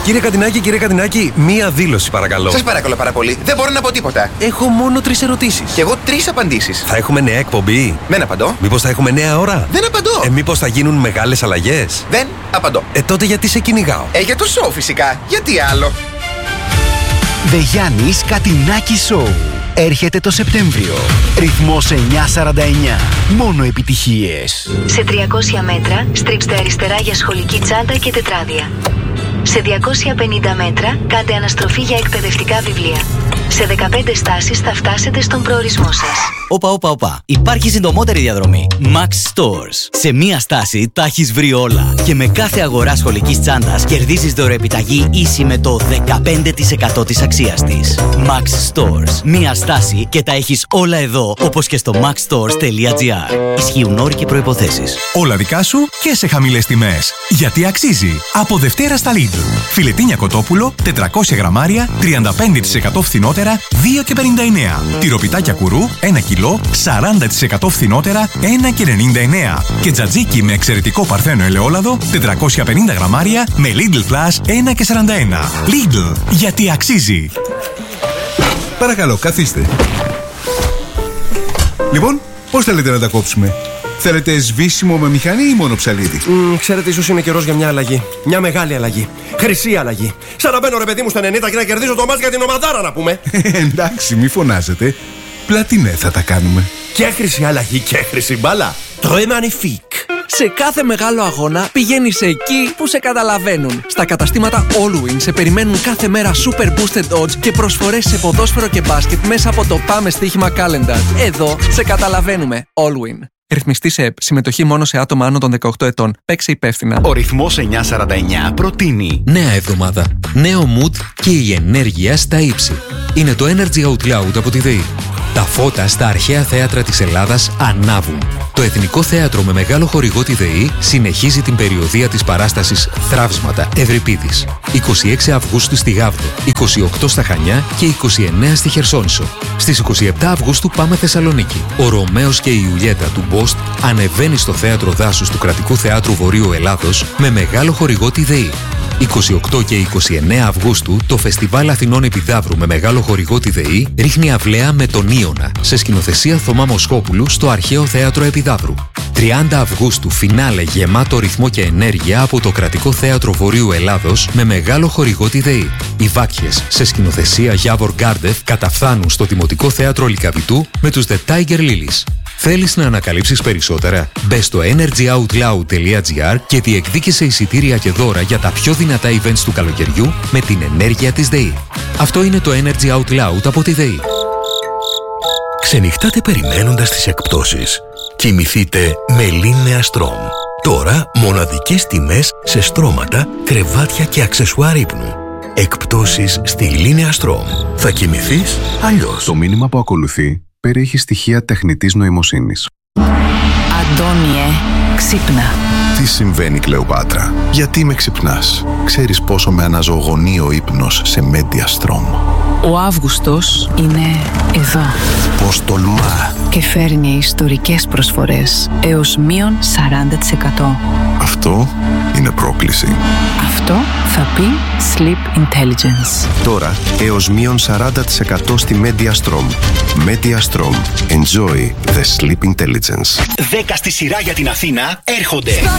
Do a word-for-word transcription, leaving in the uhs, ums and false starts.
Κύριε Κατινάκη, κύριε Κατινάκη, μία δήλωση παρακαλώ. Σας παρακαλώ πάρα πολύ. Δεν μπορώ να πω τίποτα. Έχω μόνο τρεις ερωτήσεις. Κι εγώ τρεις απαντήσεις. Θα έχουμε νέα εκπομπή? Δεν απαντώ. Μήπως θα έχουμε νέα ώρα? Δεν απαντώ. Ε, μήπως θα γίνουν μεγάλες αλλαγές? Δεν απαντώ. Ε, τότε γιατί σε κυνηγάω? Ε, για το show φυσικά. Γιατί άλλο? The Γιάννης Κατινάκη Show. Έρχεται το Σεπτέμβριο. Ρυθμός εννιακόσια σαράντα εννιά. Μόνο επιτυχίες. Σε τριακόσια μέτρα στρίψτε αριστερά για σχολική τσάντα και τετράδια. Σε διακόσια πενήντα μέτρα κάντε αναστροφή για εκπαιδευτικά βιβλία. Σε δεκαπέντε στάσεις θα φτάσετε στον προορισμό σας. Όπα, όπα, όπα. Υπάρχει συντομότερη διαδρομή. Max Stores. Σε μία στάση τα έχεις βρει όλα. Και με κάθε αγορά σχολικής τσάντας κερδίζεις δωρεοεπιταγή ίση με το δεκαπέντε τοις εκατό της αξίας της. Max Stores. Μία στάση και τα έχεις όλα εδώ, όπως και στο maxstores τελεία gr. Ισχύουν όροι και προϋποθέσεις. Όλα δικά σου και σε χαμηλές τιμές. Γιατί αξίζει. Από Δευτέρα στα Lidl. Φιλετίνια κοτόπουλο, τετρακόσια γραμμάρια, τριάντα πέντε τοις εκατό φθηνότερα, δύο και πενήντα εννέα. Τυροπιτάκια κουρού, ένα κιλό, σαράντα τοις εκατό φθηνότερα, ένα και ενενήντα εννέα. Και τζατζίκι με εξαιρετικό παρθένο ελαιόλαδο, τετρακόσια πενήντα γραμμάρια, με Lidl Plus, ένα και σαράντα ένα. Lidl, γιατί αξίζει. Παρακαλώ, καθίστε. Λοιπόν, πώς θέλετε να τα κόψουμε? Θέλετε σβήσιμο με μηχανή ή μόνο ψαλίδι? Mm, ξέρετε, ίσως είναι καιρός για μια αλλαγή. Μια μεγάλη αλλαγή. Χρυσή αλλαγή. Σαν να μπαίνω ρε παιδί μου στα ενενήντα και να κερδίζω το μάτς για την ομαδάρα, να πούμε. Εντάξει, μη φωνάζετε. Πλατινέ θα τα κάνουμε. Και χρυσή αλλαγή και χρυσή μπάλα. Très magnifique. Σε κάθε μεγάλο αγώνα πηγαίνεις εκεί που σε καταλαβαίνουν. Στα καταστήματα Allwin σε περιμένουν κάθε μέρα Super Boosted Odds και προσφορές σε ποδόσφαιρο και μπάσκετ μέσα από το Πάμε Στοίχημα Calendar. Εδώ σε καταλαβαίνουμε. Allwin. Ρυθμιστή σε ΕΠ. Συμμετοχή μόνο σε άτομα άνω των δεκαοκτώ ετών. Παίξε υπεύθυνα. Ο ρυθμός εννιακόσια σαράντα εννιά προτείνει νέα εβδομάδα, νέο mood και η ενέργεια στα ύψη. Είναι το Energy Out Loud από τη ΔΕΗ. Τα φώτα στα αρχαία θέατρα της Ελλάδας ανάβουν. Το Εθνικό Θέατρο με μεγάλο χορηγό τη ΔΕΗ συνεχίζει την περιοδεία της παράστασης Θραύσματα Ευρυπίδης. είκοσι έξι Αυγούστου στη Γάβδο, είκοσι οκτώ στα Χανιά και είκοσι εννέα στη Χερσόνησο. Στις είκοσι επτά Αυγούστου πάμε Θεσσαλονίκη. Ο Ρωμαίος και η Ιουλιέτα του Μπόστ ανεβαίνει στο Θέατρο Δάσους του Κρατικού Θεάτρου Βορείου Ελλάδος με μεγάλο χορηγό τη ΔΕΗ. είκοσι οκτώ και είκοσι εννέα Αυγούστου το Φεστιβάλ Αθηνών Επιδαύρου με μεγάλο χορηγό τη ΔΕΗ ρίχνει αυλαία με τον Ήωνα σε σκηνοθεσία Θωμά Μοσχόπουλου στο Αρχαίο Θέατρο Επιδαύρου. τριάντα Αυγούστου φινάλε γεμάτο ρυθμό και ενέργεια από το Κρατικό Θέατρο Βορείου Ελλάδος με μεγάλο χορηγό τη ΔΕΗ. Οι Βάκχες σε σκηνοθεσία Γιάβορ Γκάρντεφ καταφθάνουν στο Δημοτικό Θέατρο Λυκαβητού με τους The Tiger Lilies. Θέλεις να ανακαλύψεις περισσότερα? Μπες στο energy out loud τελεία gr και διεκδίκησε εισιτήρια και δώρα για τα πιο δυνατά events του καλοκαιριού με την ενέργεια της ΔΕΗ. Αυτό είναι το Energy Out Loud από τη ΔΕΗ. Ξενυχτάτε περιμένοντας τις εκπτώσεις. Κοιμηθείτε με Λίνεα Στρομ. Τώρα μοναδικές τιμές σε στρώματα, κρεβάτια και αξεσουάρ ύπνου. Εκπτώσεις στη Λίνεα Στρομ. Θα κοιμηθείς αλλιώς. Το μήνυμα που ακολουθεί περιέχει στοιχεία τεχνητής νοημοσύνης. Αντώνιε, ξύπνα. Τι συμβαίνει, Κλεοπάτρα? Γιατί με ξυπνάς? Ξέρεις πόσο με αναζωογονεί ο ύπνος σε Mediastrom. Ο Αύγουστος είναι εδώ. Πώς τολμά. Και φέρνει ιστορικές προσφορές έως μείον σαράντα τοις εκατό. Αυτό είναι πρόκληση. Αυτό θα πει Sleep Intelligence. Τώρα έως μείον σαράντα τοις εκατό στη Mediastrom. Mediastrom. Enjoy the Sleep Intelligence. δέκα στη σειρά για την Αθήνα έρχονται.